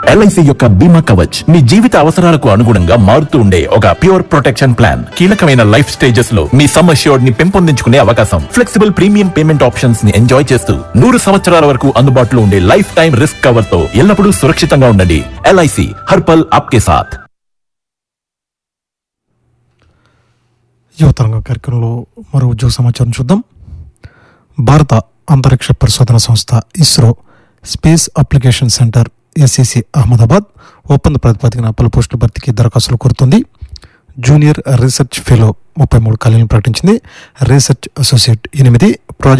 LIC యొక్క బీమా కవచ్ మీ జీవిత అవసరాలకు అనుగుణంగా మారుతూ ఉండే ఒక ప్యూర్ ప్రొటెక్షన్ ప్లాన్. కీలకమైన లైఫ్ స్టేజెస్ లో మీ సమ్ అష్యూర్డ్ ని పెంపొందించుకునే అవకాశం, ఫ్లెక్సిబుల్ ప్రీమియం పేమెంట్ ఆప్షన్స్ ని ఎంజాయ్ చేస్తూ 100 సంవత్సరాల వరకు అందుబాటులో ఉండే లైఫ్ టైం రిస్క్ కవర్ తో ఎల్లప్పుడూ సురక్షితంగా ఉండండి. ఎల్ఐసి హర్పల్ ఆప్కే సాథ్. యువతరంగ కార్యక్రమంలో మరో ఉద్యోగ సమాచారం చూద్దాం. భారత అంతరిక్ష పరిశోధన సంస్థ ISRO space application centre SCC Ahmedabad ఒప్పంద ప్రాతిపదికన పలు పోస్టుల భర్తీకి దరఖాస్తులు కోరుతుంది. జూనియర్ రీసెర్చ్ ఫెలో 33 ఖాళీలను ప్రకటించింది. Research associate 8, project